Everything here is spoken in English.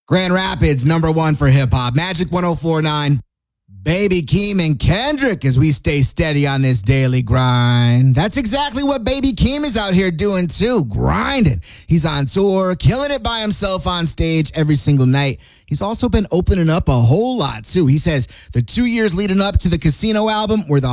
Grand Rapids, number one for hip hop. Magic 104.9. Baby Keem and Kendrick as we stay steady on this daily grind. That's exactly what Baby Keem is out here doing too, grinding. He's on tour, killing it by himself on stage every single night. He's also been opening up a whole lot too. He says the 2 years leading up to the Casino album were the